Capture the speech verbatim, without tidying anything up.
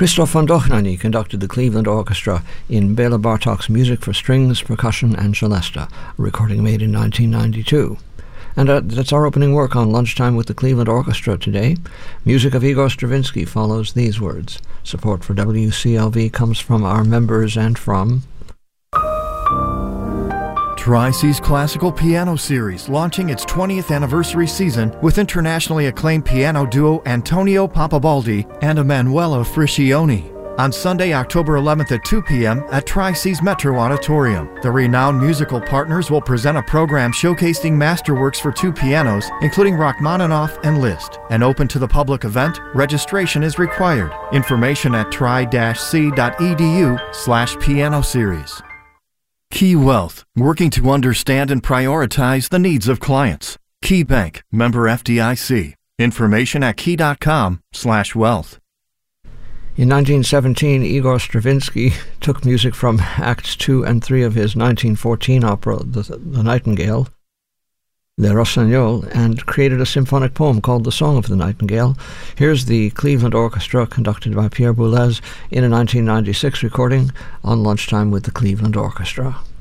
Christoph von Dochnany conducted the Cleveland Orchestra in Bela Bartok's Music for Strings, Percussion and Celesta, a recording made in nineteen ninety-two. And uh, that's our opening work on Lunchtime with the Cleveland Orchestra today. Music of Igor Stravinsky follows these words. Support for W C L V comes from our members and from Tri-C's Classical Piano Series, launching its twentieth anniversary season with internationally acclaimed piano duo Antonio Papabaldi and Emanuela Friscioni. On Sunday, October eleventh at two p.m. at Tri-C's Metro Auditorium. The renowned musical partners will present a program showcasing masterworks for two pianos, including Rachmaninoff and Liszt. An open to the public event, registration is required. Information at tri-c.edu slash piano series. Key Wealth, working to understand and prioritize the needs of clients. Key Bank, member F D I C. Information at key.com slash wealth. In nineteen seventeen, Igor Stravinsky took music from Acts two and three of his nineteen fourteen opera, The, the Nightingale, Le Rossignol, and created a symphonic poem called The Song of the Nightingale. Here's the Cleveland Orchestra, conducted by Pierre Boulez, in a nineteen ninety-six recording on Lunchtime with the Cleveland Orchestra.